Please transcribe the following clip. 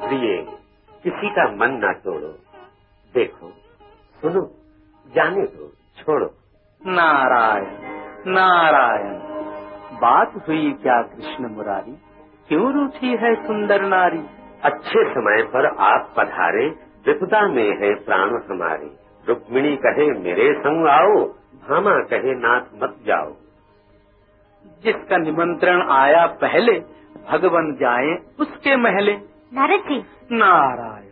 प्रिय, किसी का मन ना तोड़ो। देखो, सुनो, जाने दो, छोड़ो। नारायण नारायण, बात हुई क्या कृष्ण मुरारी, क्यों रूठी है सुंदर नारी। अच्छे समय पर आप पधारे, विपदा में है प्राण हमारे। रुक्मिणी कहे मेरे संग आओ, भामा कहे नाथ मत जाओ। जिसका निमंत्रण आया पहले, भगवन जाए उसके महले। नारद जी। नारायण